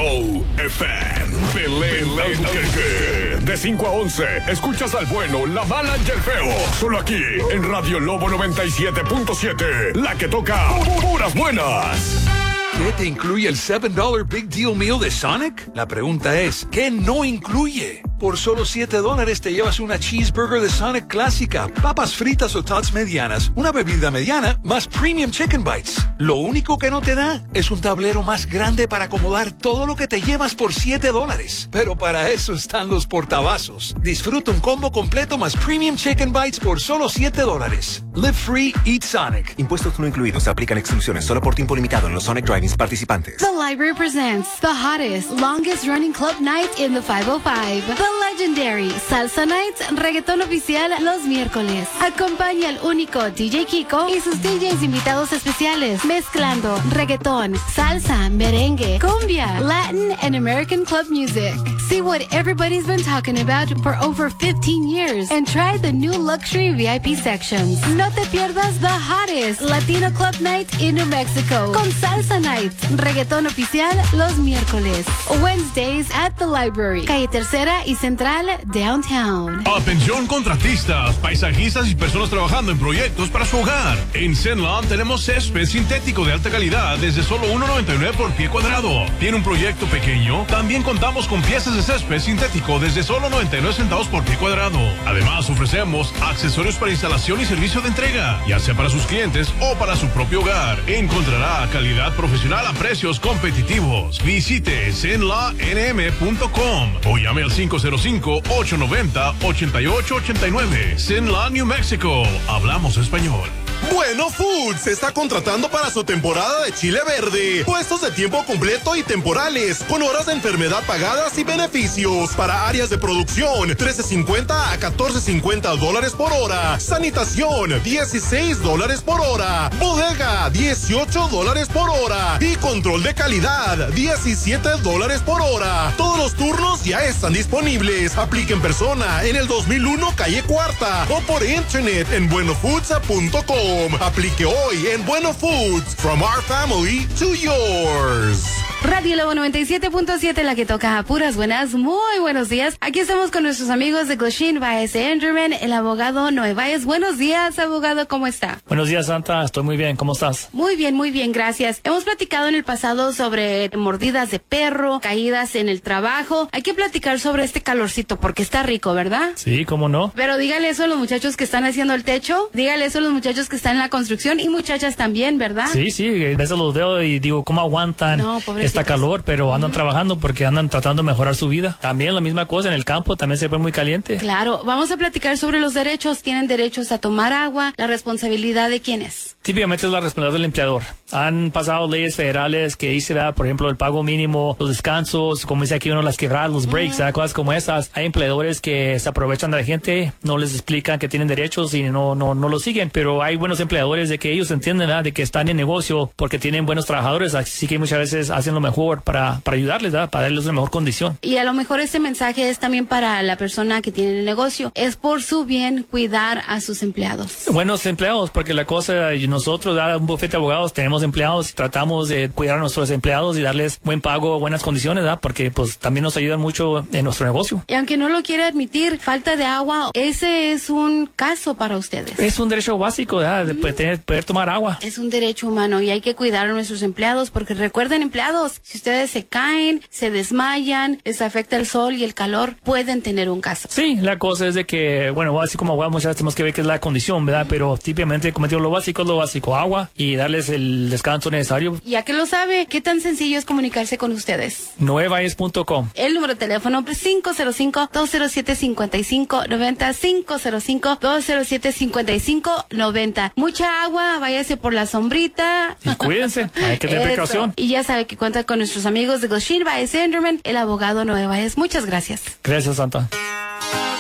Show FM. Belén de 5 a 11. Escuchas al bueno, la mala y el feo. Solo aquí, en Radio Lobo 97.7. La que toca puras buenas. ¿Qué te incluye el $7 Big Deal Meal de Sonic? La pregunta es, ¿qué no incluye? Por solo $7 te llevas una cheeseburger de Sonic clásica, papas fritas o tots medianas, una bebida mediana, más premium chicken bites. Lo único que no te da es un tablero más grande para acomodar todo lo que te llevas por $7. Pero para eso están los portavasos. Disfruta un combo completo más premium chicken bites por solo $7. Live free, eat Sonic. Impuestos no incluidos. Aplican exclusiones solo por tiempo limitado en los Sonic Drive-ins participantes. The library presents the hottest, longest running club night in the 505. The legendary Salsa Nights, reggaetón oficial los miércoles. Acompaña al único DJ Kiko y sus DJs invitados especiales, mezclando reggaetón, salsa, merengue, cumbia, Latin and American club music. See what everybody's been talking about for over 15 years and try the new luxury VIP sections. No te pierdas the hottest Latino club night in New Mexico con Salsa Nights, reggaetón oficial los miércoles. Wednesdays at the library, calle Tercera y Central, Downtown. Atención contratistas, paisajistas y personas trabajando en proyectos para su hogar. En Zenland tenemos césped sintético de alta calidad desde solo $1.99 por pie cuadrado. ¿Tiene un proyecto pequeño? También contamos con piezas de césped sintético desde solo 99 centavos por pie cuadrado. Además ofrecemos accesorios para instalación y servicio de entrega, ya sea para sus clientes o para su propio hogar. Encontrará calidad profesional a precios competitivos. Visite zenlanm.com o llame al 505-890-8889. Zenla, New Mexico. Hablamos español. Bueno Foods está contratando para su temporada de chile verde. Puestos de tiempo completo y temporales, con horas de enfermedad pagadas y beneficios. Para áreas de producción, $13.50 a $14.50 por hora. Sanitación, $16 por hora. Bodega, $18 por hora. Y control de calidad, $17 por hora. Todos los turnos ya están disponibles. Aplique en persona en el 2001 calle Cuarta o por internet en buenofoods.com. Aplique hoy en Bueno Foods. From our family to yours. Radio Lobo 97.7, la que toca a puras buenas. Muy buenos días. Aquí estamos con nuestros amigos de Goshen Baez Enderman, el abogado Noé Baez. Buenos días, abogado, ¿cómo está? Buenos días, Santa. Estoy muy bien. ¿Cómo estás? Muy bien, gracias. Hemos platicado en el pasado sobre mordidas de perro, caídas en el trabajo. Hay que platicar sobre este calorcito porque está rico, ¿verdad? Sí, ¿cómo no? Pero dígale eso a los muchachos que están haciendo el techo. Dígale eso a los muchachos que están en la construcción y muchachas también, ¿verdad? Sí, a veces los veo y digo, ¿cómo aguantan esta calor? Pero andan trabajando porque andan tratando de mejorar su vida. También la misma cosa en el campo, también se ve muy caliente. Claro, vamos a platicar sobre los derechos. Tienen derechos a tomar agua. ¿La responsabilidad de quién es? Típicamente es la responsabilidad del empleador. Han pasado leyes federales que dice, por ejemplo, el pago mínimo, los descansos, como dice aquí uno, las quebradas, los breaks, cosas como esas. Hay empleadores que se aprovechan de la gente, no les explican que tienen derechos y no lo siguen. Pero hay buenos empleadores de que ellos entienden de que están en negocio porque tienen buenos trabajadores, así que muchas veces hacen lo mejor para ayudarles, para darles una mejor condición. Y a lo mejor este mensaje es también para la persona que tiene el negocio. Es por su bien cuidar a sus empleados. Buenos empleados, porque la cosa, nosotros, un bufete de abogados, tenemos empleados, tratamos de cuidar a nuestros empleados y darles buen pago, buenas condiciones, porque pues también nos ayudan mucho en nuestro negocio. Y aunque no lo quiera admitir, falta de agua, ese es un caso para ustedes. Es un derecho básico, de poder tomar agua. Es un derecho humano y hay que cuidar a nuestros empleados, porque recuerden, empleados, si ustedes se caen, se desmayan, les afecta el sol y el calor, pueden tener un caso. Sí, la cosa es de que, así como abogado muchas veces tenemos que ver qué es la condición, ¿verdad? Pero típicamente, como digo, lo básico es lo básico, agua y darles el descanso necesario. Ya que lo sabe, ¿qué tan sencillo es comunicarse con ustedes? noebaez.com. El número de teléfono es 505-207-5590, 505-207-5590. Mucha agua, váyase por la sombrita. Y cuídense, hay que tener precaución. Y ya sabe que cuenta con nuestros amigos de Goshen Baez Enderman, el abogado Noé Baez. Muchas gracias. Gracias, Santa.